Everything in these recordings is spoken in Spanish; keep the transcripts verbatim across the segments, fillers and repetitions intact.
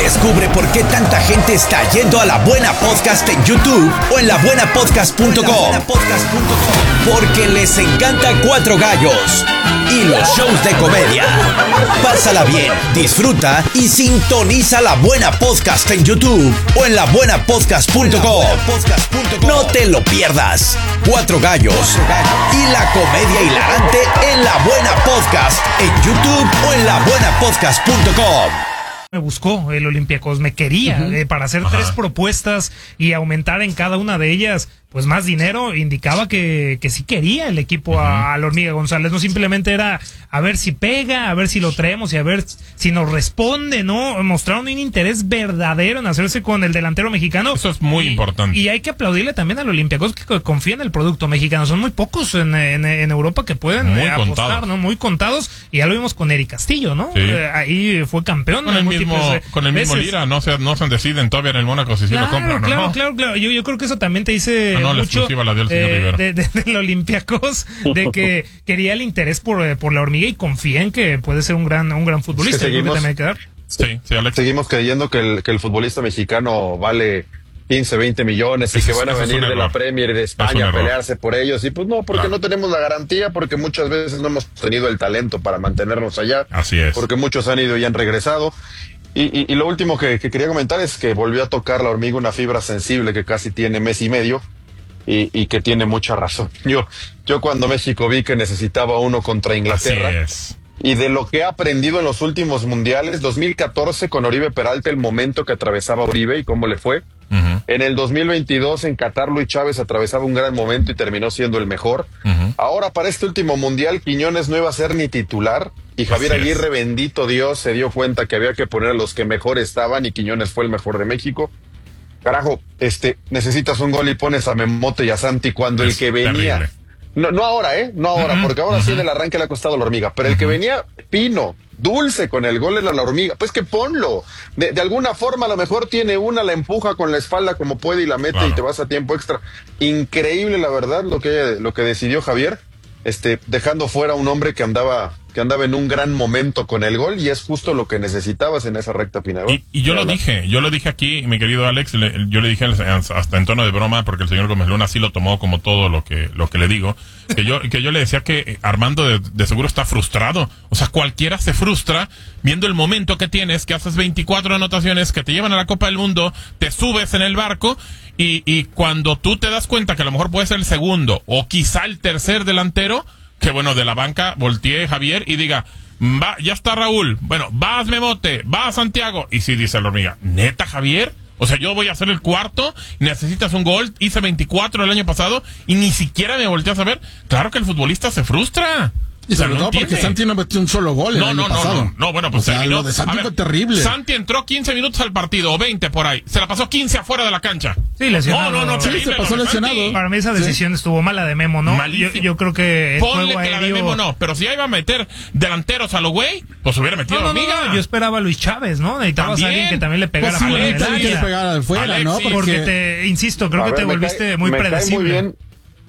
Descubre por qué tanta gente está yendo a La Buena Podcast en YouTube o en la buena podcast punto com. Porque les encanta Cuatro Gallos y los shows de comedia. Pásala bien, disfruta y sintoniza La Buena Podcast en YouTube o en la buena podcast punto com. No te lo pierdas. Cuatro Gallos y la comedia hilarante en La Buena Podcast en YouTube o en la buena podcast punto com. Me buscó el Olympiacos, me quería uh-huh. eh, para hacer Ajá. tres propuestas y aumentar en cada una de ellas pues más dinero. Indicaba que, que sí quería el equipo uh-huh. a, a la Hormiga González, no simplemente era a ver si pega, a ver si lo traemos y a ver si nos responde, ¿no? Mostraron un interés verdadero en hacerse con el delantero mexicano. Eso es muy y, importante. Y hay que aplaudirle también al Olympiacos que confía en el producto mexicano. Son muy pocos en, en, en Europa que pueden muy eh, apostar, contados. ¿no? Muy contados. Y ya lo vimos con Eric Castillo, ¿no? Sí. Eh, ahí fue campeón. Con el mismo, con el mismo Lira, no se, no se deciden todavía en el Mónaco si claro, sí lo compran claro, o no. Claro, claro, yo, yo creo que eso también te dice no, no, mucho la dio el señor eh, de, de, del Olympiacos, de que quería el interés por, por la Hormiga y confía en que puede ser un gran un gran futbolista. Es que seguimos, que también hay que dar. Sí, sí, Alex. Seguimos creyendo que el, que el futbolista mexicano vale quince, veinte millones y eso que van a venir de la Premier y de España a pelearse por ellos. Y pues no, porque claro. no tenemos la garantía, porque muchas veces no hemos tenido el talento para mantenernos allá. Así es. Porque muchos han ido y han regresado. Y, y, y lo último que, que quería comentar es que volvió a tocar la Hormiga una fibra sensible que casi tiene mes y medio y, y que tiene mucha razón. Yo, yo cuando México vi que necesitaba uno contra Inglaterra Así es. Y de lo que ha aprendido en los últimos mundiales, dos mil catorce con Oribe Peralta, el momento que atravesaba Oribe y cómo le fue. Uh-huh. En el dos mil veintidós en Qatar, Luis Chávez atravesaba un gran momento y terminó siendo el mejor. Uh-huh. Ahora para este último mundial, Quiñones no iba a ser ni titular y Javier Así Aguirre, es. bendito Dios, se dio cuenta que había que poner a los que mejor estaban y Quiñones fue el mejor de México. Carajo, este, necesitas un gol y pones a Memote y a Santi cuando es el que venía... Terrible. No, no ahora, ¿eh? No ahora, uh-huh, porque ahora uh-huh. sí en el arranque le ha costado la Hormiga. Pero uh-huh. el que venía Pino, dulce con el gol era la Hormiga. Pues que ponlo. De, de alguna forma a lo mejor tiene una, la empuja con la espalda como puede y la mete claro. y te vas a tiempo extra. Increíble, la verdad, lo que, lo que decidió Javier. Este, dejando fuera a un hombre que andaba... que andaba en un gran momento con el gol y es justo lo que necesitabas en esa recta final. Y, y yo lo dije, yo lo dije aquí, mi querido Alex, le, yo le dije hasta en tono de broma, porque el señor Gómez Luna sí lo tomó como todo lo que lo que le digo, que yo que yo le decía que Armando de, de seguro está frustrado. O sea, cualquiera se frustra viendo el momento que tienes, que haces veinticuatro anotaciones, que te llevan a la Copa del Mundo, te subes en el barco y, y cuando tú te das cuenta que a lo mejor puede ser el segundo o quizá el tercer delantero, que bueno, de la banca voltee Javier y diga, va, ya está Raúl, bueno, vas Memote, vas Santiago, y sí dice la Hormiga, ¿neta Javier? O sea, yo voy a hacer el cuarto, necesitas un gol, hice veinticuatro el año pasado y ni siquiera me volteas a ver. Claro que el futbolista se frustra. Y sobre todo porque Santi no metió un solo gol no, el no, año no, pasado. No, no, bueno, pues o sea, terminó. Lo de Santi ver, fue terrible. Santi entró quince minutos al partido, o veinte por ahí. Se la pasó quince afuera de la cancha. Sí, lesionado. No, no, no, sí, se pasó lesionado. Santi. Para mí esa decisión sí. estuvo mala de Memo, ¿no? Yo, yo creo que el Ponle juego que aéreo... la de Memo no, pero si ya iba a meter delanteros a lo güey, pues hubiera metido no, no, Hormiga. No, no, yo esperaba a Luis Chávez, ¿no? Necesitabas a alguien que también le pegara pues sí, fuera del área. Que pegar afuera, Alexis, ¿no? Porque, porque te, insisto, creo a que ver, te volviste cae, muy me predecible. Cae muy bien.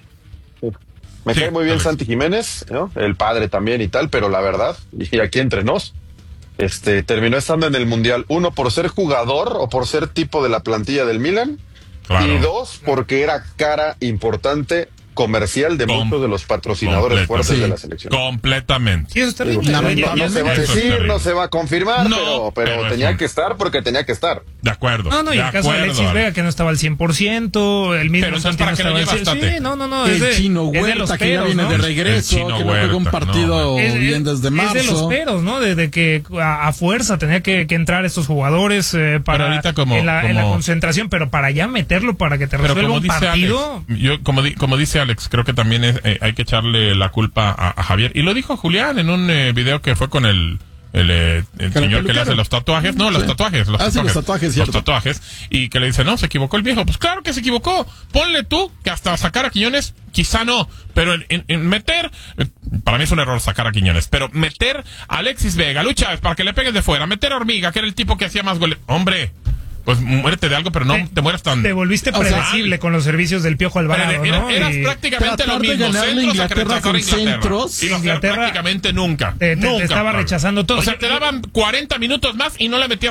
Me sí, cae muy bien Santi Jiménez, ¿no? El padre también y tal, pero la verdad, y aquí entre nos, este, terminó estando en el Mundial, uno, por ser jugador o por ser tipo de la plantilla del Milan, claro. y dos, porque era cara importante comercial de Com- muchos de los patrocinadores fuertes sí. de la selección. Completamente. Sí, eso está bien. No, no, no se va a decir, no se va a confirmar, no, pero, pero, pero tenía un... que estar porque tenía que estar. De acuerdo. No, no, y el caso de Alexis Vega, que no estaba al cien por ciento, el mismo Santi no estaba al cien por ciento. Sí, no, no, no. El es de, Chino Huerta, es de los que peros, ya viene ¿no? de regreso, que no juega un partido no, bien desde marzo. Es de los peros, ¿no? Desde que a, a fuerza tenía que, que entrar estos jugadores eh, para como, en, la, como... en la concentración, pero para ya meterlo, para que te resuelva un partido. Alex, yo, como, di, como dice Alex, creo que también es, eh, hay que echarle la culpa a, a Javier. Y lo dijo Julián en un eh, video que fue con el el, eh, el señor que le hace los tatuajes, no, sí. los tatuajes, los ah, tatuajes, sí, los tatuajes, los tatuajes, y que le dice, no, se equivocó el viejo. Pues claro que se equivocó. Ponle tú que hasta sacar a Quiñones, quizá no, pero en, en, en meter, para mí es un error sacar a Quiñones, pero meter a Alexis Vega, Luis Chávez, para que le pegues de fuera, meter a Hormiga, que era el tipo que hacía más goles, hombre, pues muérete de algo, pero no te, te mueras tan... Te volviste predecible, o sea, con los servicios del Piojo Alvarado, era, ¿no? Eras y prácticamente lo mismo, centros Inglaterra con centros. Y lo Inglaterra prácticamente nunca. Te, te, nunca, te estaba claro. rechazando todo. O sea, te daban cuarenta minutos más y no le metías